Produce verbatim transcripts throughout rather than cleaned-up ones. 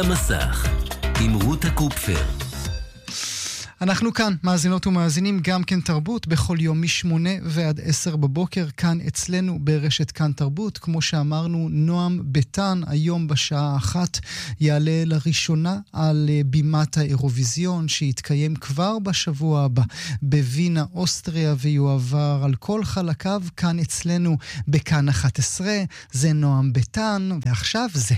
המסך עם רותה קופפר. אנחנו כאן, מאזינות ומאזינים, גם כן תרבות, בכל יום משמונה ועד עשר בבוקר, כאן אצלנו ברשת כאן תרבות. כמו שאמרנו, נועם ביטן היום בשעה אחת יעלה לראשונה על בימת האירוויזיון, שיתקיים כבר בשבוע הבא בווינה, אוסטריה, ויועבר על כל חלקיו כאן אצלנו בכאן אחת עשרה. זה נועם ביטן, ועכשיו זה.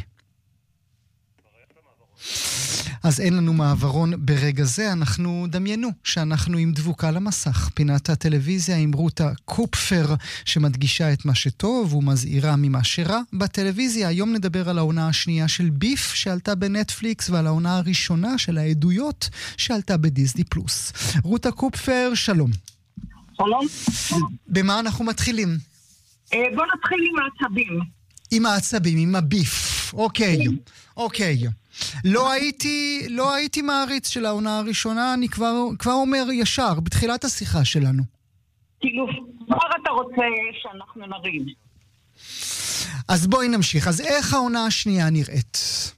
אז אין לנו מעברון ברגע זה, אנחנו דמיינו שאנחנו עם דבוקה למסך, פינת הטלוויזיה עם רותה קופפר שמדגישה את מה שטוב ומזהירה ממה שרע בטלוויזיה. היום נדבר על העונה השנייה של ביף שעלתה בנטפליקס ועל העונה הראשונה של העדויות שעלתה בדיסני פלוס. רותה קופפר, שלום. שלום. במה אנחנו מתחילים? בוא נתחיל עם העצבים. עם העצבים, עם הביף. אוקיי, אוקיי. לא הייתי, לא הייתי מעריץ של העונה הראשונה, אני כבר, כבר אומר ישר, בתחילת השיחה שלנו. כאילו, מה אתה רוצה שאנחנו נריד? אז בואי נמשיך. אז איך העונה השנייה נראית?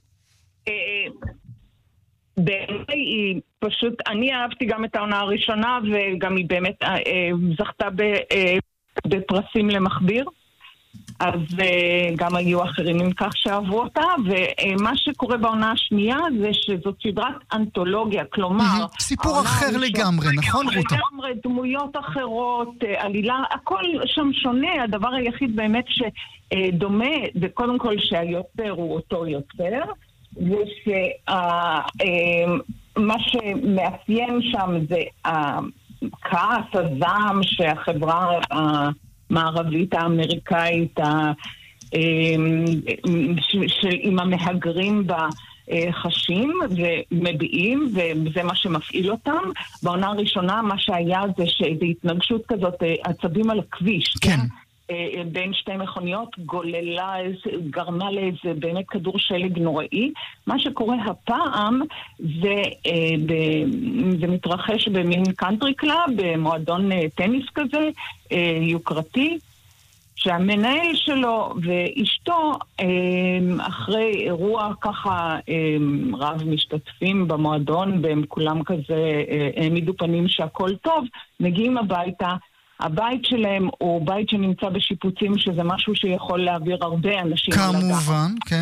בעיניי היא פשוט, אני אהבתי גם את העונה הראשונה, וגם היא באמת זכתה בפרסים למחביר. אז גם היו אחרים עם כך שאהבו אותה, ומה שקורה בעונה השנייה זה שזאת סדרת אנתולוגיה, כלומר... סיפור אחר לגמרי, נכון רותה? לגמרי, דמויות אחרות, עלילה, הכל שם שונה. הדבר היחיד באמת שדומה, זה קודם כל שהיוצר הוא אותו יוצר, ושמה שמאפיין שם זה הכעס, הזעם שהחברה... מערבית האמריקאית עם המהגרים בחשים ומביעים, וזה מה שמפעיל אותם. בעונה הראשונה מה שהיה זה שאיזו התנגשות כזאת, עצבים על הכביש, כן. בין שתי מכוניות, גוללה, גרמה לאיזה באמת כדור שלג נוראי. מה שקורה הפעם זה, זה מתרחש במין קאנטרי קלאב, במועדון טניס כזה, יוקרתי, שהמנהל שלו ואשתו אחרי אירוע ככה רב משתתפים במועדון, והם כולם כזה העמידו פנים שהכל טוב, מגיעים הביתה. הבית שלהם הוא בית שנמצא בשיפוצים, שזה משהו שיכול להעביר הרבה אנשים. כמובן, כן.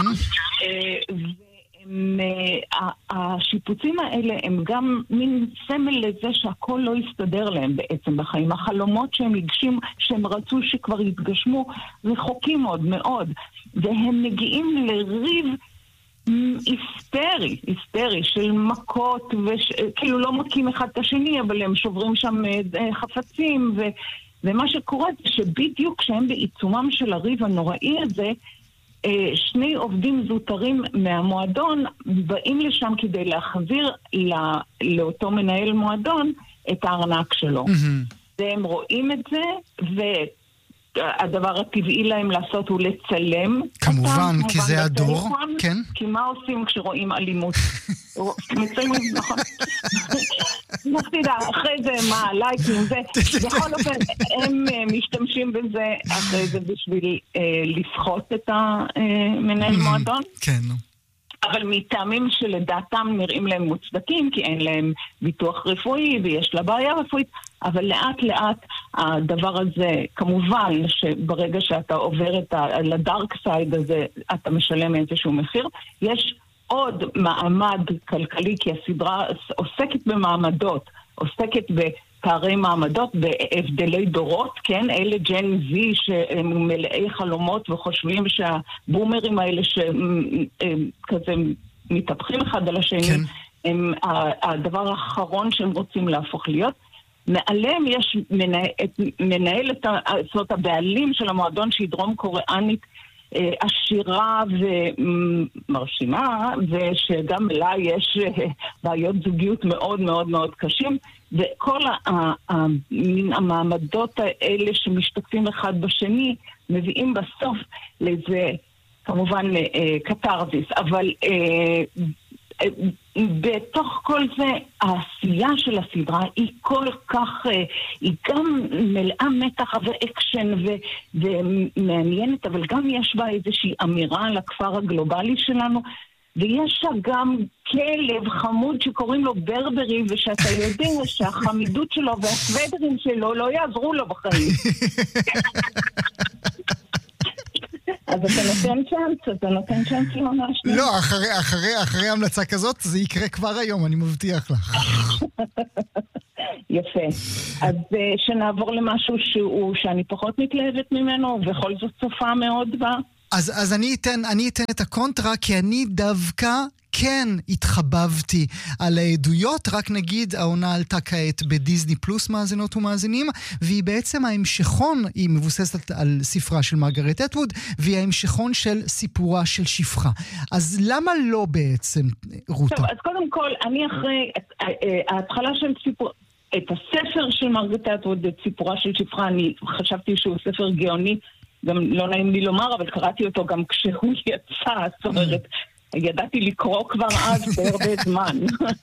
השיפוצים האלה הם גם מין סמל לזה שהכל לא יסתדר להם בעצם בחיים. החלומות שהם הגשים, שהם רצו שכבר יתגשמו, רחוקים מאוד מאוד. והם מגיעים לריב היסטרי, היסטרי של מכות, וכאילו לא מכים אחד את השני, אבל הם שוברים שם חפצים, ו... ומה שקורה זה שבדיוק כשהם בעיצומם של הריב הנוראי הזה, שני עובדים זוטרים מהמועדון באים לשם כדי להחזיר לא... לאותו מנהל מועדון את הארנק שלו. Mm-hmm. והם רואים את זה, ו... הדבר הטבעי להם לעשות הוא לצלם. כמובן, כי זה הדור. כן. כי מה עושים כשרואים אלימות? מצלמים, נכון. נפתידה, אחרי זה מה, לייקים, זה. בכל אופן, הם משתמשים בזה אחרי זה בשביל לפחות את המנהל מועדון. כן. אבל מטעמים שלדעתם נראים להם מוצדקים, כי אין להם ביטוח רפואי ויש לה בעיה רפואית, אבל לאט לאט הדבר הזה, כמובן שברגע שאתה עובר את ה- לדארק סייד הזה, אתה משלם איזשהו מחיר. יש עוד מעמד כלכלי, כי הסדרה עוסקת במעמדות, עוסקת בפערי מעמדות, בהבדלי דורות, כן? אלה ג'ן זי שהם מלאי חלומות וחושבים שהבומרים האלה שכזה מתהפכים אחד על השני, כן. הם הדבר האחרון שהם רוצים להפוך להיות. מעליהם יש מנהל, מנהל את זאת הבעלים של המועדון שהיא דרום קוריאנית, עשירה ומרשימה, ושגם לה יש בעיות זוגיות מאוד מאוד מאוד קשים, וכל המעמדות האלה שמשתתפים אחד בשני מביאים בסוף לזה כמובן קטרזיס, אבל בתוך כל זה העשייה של הסדרה היא כל כך, היא גם מלאה מתח ואקשן ומעניינת, אבל גם יש בה איזושהי אמירה על הכפר הגלובלי שלנו, ויש שם גם כלב חמוד שקוראים לו ברברי, ושאתה יודע שהחמידות שלו והסוודרים שלו לא יעזרו לו בחיים. אז אתה נותן צ'אנס, אתה נותן צ'אנס לעונה השנייה. לא, אחרי, אחרי, אחרי המלצה כזאת, זה יקרה כבר היום, אני מבטיח לך. יפה. אז שנעבור למשהו שהוא, שאני פחות מתלהבת ממנו, ובכל זאת צופה מאוד בה. אז, אז אני אתן, אני אתן את הקונטרה, כי אני דווקא כן התחבבתי על העדויות, רק נגיד העונה עלתה כעת בדיזני פלוס מאזינות ומאזינים, והיא בעצם ההמשכון, היא מבוססת על ספרה של מרגרט אטווד, והיא ההמשכון של סיפורה של שפחה. אז למה לא בעצם, רותה? טוב, אז קודם כל, אני אחרי ההתחלה של סיפור... את הספר של מרגרט אטווד, את סיפורה של שפחה, אני חשבתי שהוא ספר גאוני, גם לא נעים לי לומר, אבל קראתי אותו גם כשהוא יצא, זאת אומרת, ידעתי לקרוא כבר אז בהרבה זמן.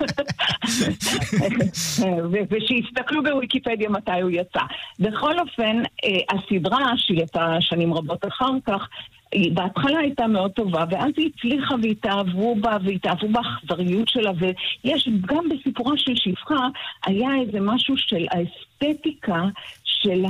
ושיסתכלו בוויקיפדיה מתי הוא יצא. בכל אופן, הסדרה שיצאה שנים רבות אחר כך, בהתחלה הייתה מאוד טובה, ואז היא הצליחה והתאהבו בה, והתאהבו באכזריות שלה, ויש גם בסיפורה של שפחה, היה איזה משהו של האסתטיקה של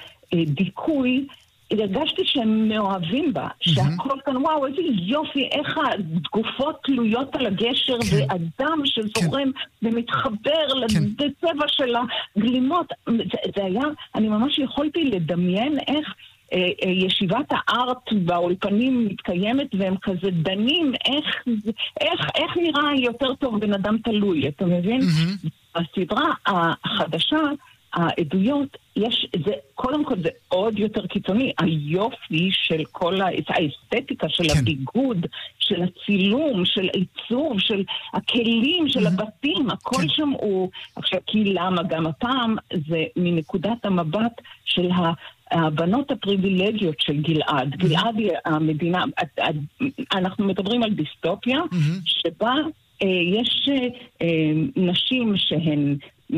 הדיכוי, הרגשתי שהם מאוהבים בה, שהכל כאן, וואו, איזה יופי, איך הגופות תלויות על הגשר, ואדם שזורם ומתחבר לצבע של הגלימות. זה היה, אני ממש יכולתי לדמיין איך ישיבת הארט באולפנים מתקיימת, והם כזה דנים איך, איך, איך נראה יותר טוב בן אדם תלוי, אתה מבין? הסדרה החדשה, העדויות, יש, זה, קודם כל זה עוד יותר קיצוני, היופי של כל האסתטיקה, של כן. הביגוד, של הצילום, של העיצוב, של הכלים, של mm-hmm. הבתים, הכל כן. שם הוא, עכשיו, כי למה גם הפעם זה מנקודת המבט של הבנות הפריבילגיות של גלעד. Mm-hmm. גלעד היא המדינה, אנחנו מדברים על דיסטופיה, mm-hmm. שבה אה, יש אה, נשים שהן אה,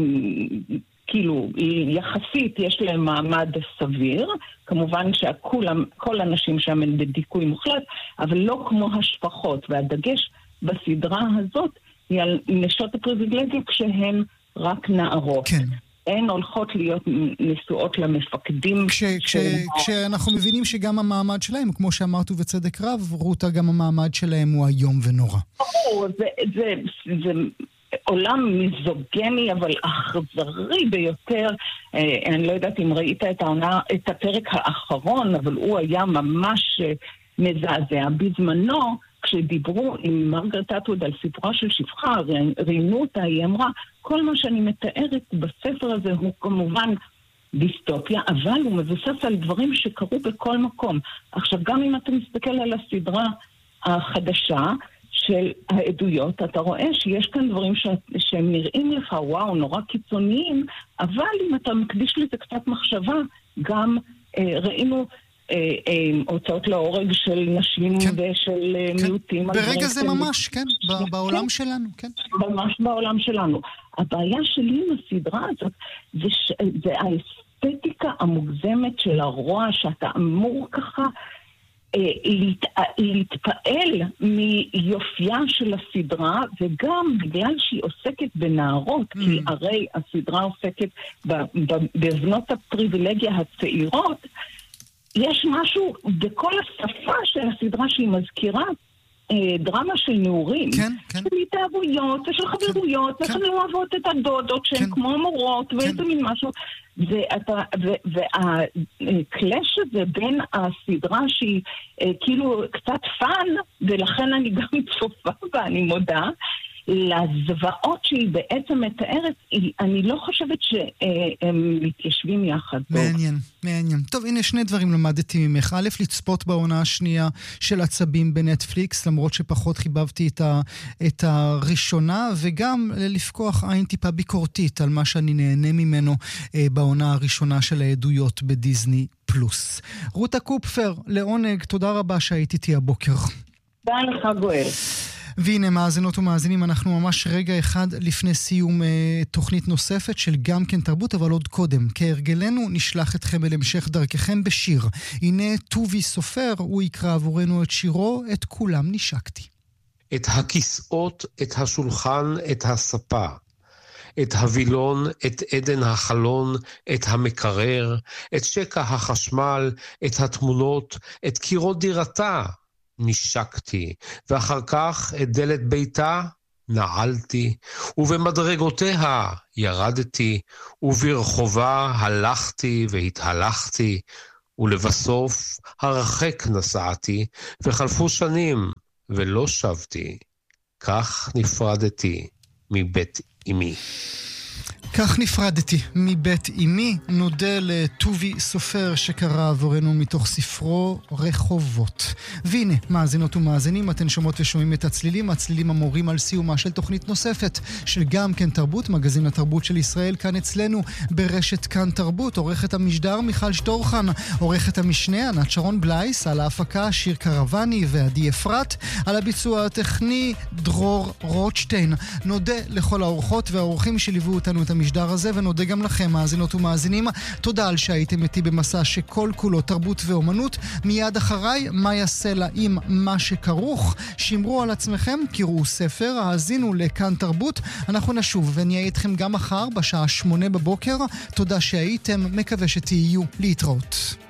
כאילו, יחסית יש להם מעמד סביר, כמובן שכל הנשים שם הן בדיכוי מוחלט, אבל לא כמו השפחות, והדגש בסדרה הזאת היא על נשות הפריבילגיות כשהן רק נערות. כן. הן הולכות להיות נשואות למפקדים. כש, כש, כשאנחנו מבינים שגם המעמד שלהם, כמו שאמרת ובצדק רב, רותה, גם המעמד שלהם הוא היום ונורא. או, זה... זה, זה עולם מיזוגני, אבל אכזרי ביותר. אני לא יודעת אם ראית את העונה, את הפרק האחרון, אבל הוא היה ממש מזעזע. בזמנו, כשדיברו עם מרגרט אטווד על סיפורה של שפחה, ראיינו אותה, היא אמרה, כל מה שאני מתארת בספר הזה הוא כמובן דיסטופיה, אבל הוא מבוסס על דברים שקרו בכל מקום. עכשיו, גם אם אתה מסתכל על הסדרה החדשה, של העדויות, אתה רואה שיש כאן דברים ש... שהם נראים לך, וואו, נורא קיצוניים, אבל אם אתה מקדיש לזה קצת מחשבה, גם אה, ראינו אה, אה, הוצאות להורג של נשים כן. ושל כן. מיעוטים. ברגע זה ממש, כן, ב- בעולם כן. שלנו, כן. ממש בעולם שלנו. הבעיה שלי עם הסדרה הזאת, זה, ש... זה האסתטיקה המוגזמת של הרוע, שאתה אמור ככה, להת... להתפעל מיופייה של הסדרה, וגם בגלל שהיא עוסקת בנערות, mm. כי הרי הסדרה עוסקת בבנות הפריבילגיה הצעירות, יש משהו בכל השפה של הסדרה שהיא מזכירה, דרמה של נעורים, כן, כן. של התאהבויות ושל חברויות, כן, ושל אוהבות את הדודות שהן כן. כמו מורות, כן. ואיזה מין משהו. והקלאש הזה בין הסדרה שהיא כאילו קצת פן, ולכן אני גם צופה ואני מודה, לזוועות שהיא בעצם מתארת, אני לא חושבת שהם מתיישבים יחד. מעניין, מעניין. טוב, הנה שני דברים למדתי ממך. א', לצפות בעונה השנייה של עצבים בנטפליקס, למרות שפחות חיבבתי את, ה, את הראשונה, וגם לפקוח עין טיפה ביקורתית על מה שאני נהנה ממנו אה, בעונה הראשונה של העדויות בדיזני פלוס. רותה קופפר, לעונג, תודה רבה שהיית איתי הבוקר. תודה לך גואל. והנה מאזינות ומאזינים, אנחנו ממש רגע אחד לפני סיום אה, תוכנית נוספת של גם כן תרבות, אבל עוד קודם. כהרגלנו נשלח אתכם אל המשך דרככם בשיר. הנה טובי סופר, הוא יקרא עבורנו את שירו, את כולם נשקתי. את הכיסאות, את השולחן, את הספה, את הווילון, את עדן החלון, את המקרר, את שקע החשמל, את התמונות, את קירות דירתה, נשקתי, ואחר כך את דלת ביתה, נעלתי, ובמדרגותיה ירדתי, וברחובה הלכתי והתהלכתי, ולבסוף הרחק נסעתי, וחלפו שנים, ולא שבתי. כך נפרדתי מבית אמי. כך נפרדתי מבית אמי. נודה לטובי סופר שקרא עבורנו מתוך ספרו רחובות. והנה, מאזינות ומאזינים, אתן שומעות ושומעים את הצלילים, הצלילים המורים על סיומה של תוכנית נוספת של גם כן תרבות, מגזין התרבות של ישראל, כאן אצלנו ברשת כאן תרבות. עורכת המשדר מיכל שטורחן, עורכת המשנה ענת שרון בלייס, על ההפקה שיר קרוואני ועדי אפרת, על הביצוע הטכני דרור רוטשטיין. נודה לכל האורחות והאורחים שליוו אותנו את המשדר הזה, ונודה גם לכם, מאזינות ומאזינים. תודה על שהייתם איתי במסע שכל כולו תרבות ואומנות. מיד אחריי, מאיה סלע עם מה שכרוך. שמרו על עצמכם, קראו ספר, האזינו לכאן תרבות. אנחנו נשוב ונהיה איתכם גם מחר בשעה שמונה בבוקר. תודה שהייתם, מקווה שתהיו. להתראות.